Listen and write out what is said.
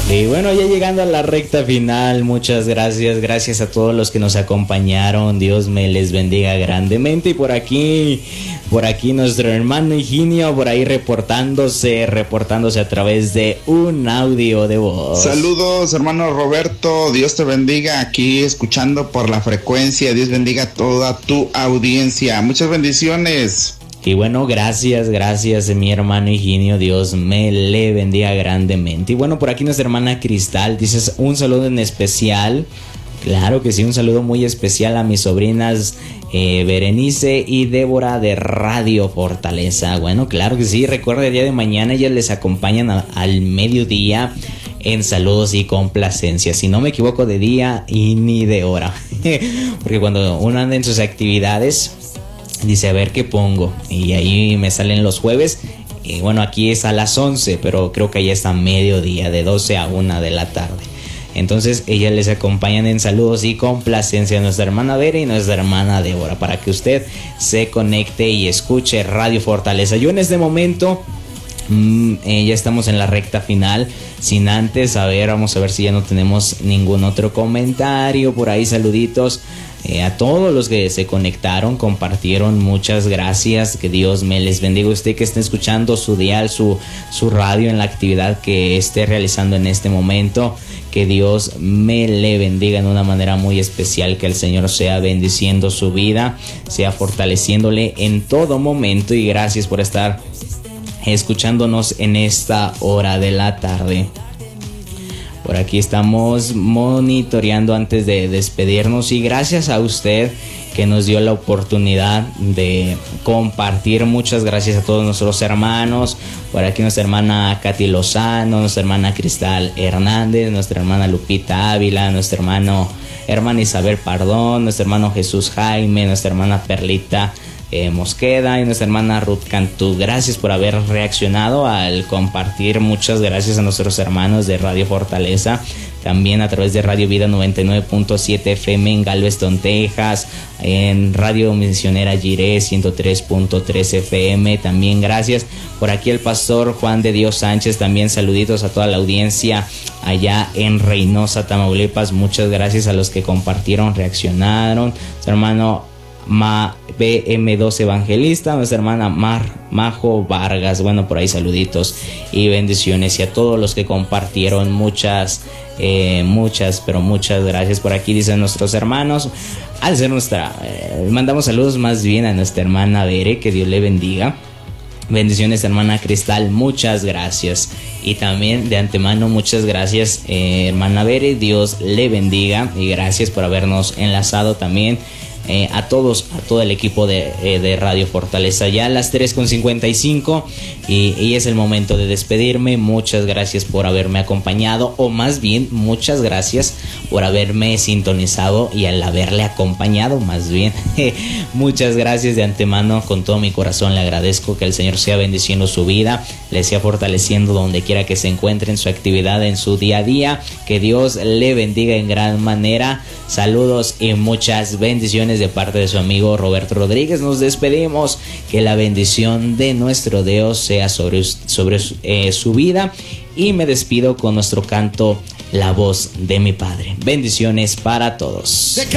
Y bueno, ya llegando a la recta final, muchas gracias a todos los que nos acompañaron, Dios me les bendiga grandemente. Y por aquí nuestro hermano Higinio, por ahí reportándose a través de un audio de voz. Saludos, hermano Roberto, Dios te bendiga, aquí escuchando por la frecuencia, Dios bendiga a toda tu audiencia, muchas bendiciones. Y bueno, gracias mi hermano Higinio, Dios me le bendiga grandemente. Y bueno, por aquí nuestra hermana Cristal, dices un saludo en especial. Claro que sí, un saludo muy especial a mis sobrinas Berenice y Débora de Radio Fortaleza. Bueno, claro que sí, recuerda el día de mañana ellas les acompañan al mediodía en saludos y complacencia. Si no me equivoco, de día y ni de hora. Porque cuando uno anda en sus actividades, dice a ver qué pongo. Y ahí me salen los jueves. Y bueno, aquí es a las 11, pero creo que allá está mediodía, de 12 a 1 de la tarde. Entonces ellas les acompañan en saludos y complacencia a nuestra hermana Vera y nuestra hermana Débora, para que usted se conecte y escuche Radio Fortaleza. Yo en este momento ya estamos en la recta final. Sin antes, vamos a ver si ya no tenemos ningún otro comentario por ahí. Saluditos a todos los que se conectaron, compartieron, muchas gracias, que Dios me les bendiga. Usted que esté escuchando su dial, su radio en la actividad que esté realizando en este momento, que Dios me le bendiga en una manera muy especial, que el Señor sea bendiciendo su vida, sea fortaleciéndole en todo momento, y gracias por estar escuchándonos en esta hora de la tarde. Por aquí estamos monitoreando antes de despedirnos, y gracias a usted que nos dio la oportunidad de compartir. Muchas gracias a todos nuestros hermanos. Por aquí nuestra hermana Katy Lozano, nuestra hermana Cristal Hernández, nuestra hermana Lupita Ávila, nuestra hermana Isabel Pardón, nuestro hermano Jesús Jaime, nuestra hermana Perlita Mosqueda y nuestra hermana Ruth Cantú. Gracias por haber reaccionado al compartir. Muchas gracias a nuestros hermanos de Radio Fortaleza, también a través de Radio Vida 99.7 FM en Galveston, Texas, en Radio Misionera Jiré 103.3 FM. También gracias por aquí el pastor Juan de Dios Sánchez. También saluditos a toda la audiencia allá en Reynosa, Tamaulipas. Muchas gracias a los que compartieron, reaccionaron. Su hermano BM2 Evangelista, nuestra hermana Majo Vargas. Bueno, por ahí saluditos y bendiciones, y a todos los que compartieron, muchas gracias. Por aquí dicen nuestros hermanos, al ser mandamos saludos más bien a nuestra hermana Bere, que Dios le bendiga. Bendiciones, hermana Cristal, muchas gracias. Y también de antemano, muchas gracias, hermana Bere, Dios le bendiga, y gracias por habernos enlazado también. A todo el equipo de Radio Fortaleza. Ya a las 3:55 y es el momento de despedirme. Muchas gracias por haberme acompañado, o más bien muchas gracias por haberme sintonizado y al haberle acompañado, más bien. Muchas gracias de antemano, con todo mi corazón le agradezco. Que el Señor sea bendiciendo su vida, le sea fortaleciendo donde quiera que se encuentre en su actividad, en su día a día. Que Dios le bendiga en gran manera. Saludos y muchas bendiciones de parte de su amigo Roberto Rodríguez. Nos despedimos. Que la bendición de nuestro Dios sea sobre su vida. Y me despido con nuestro canto, La Voz de mi Padre. Bendiciones para todos.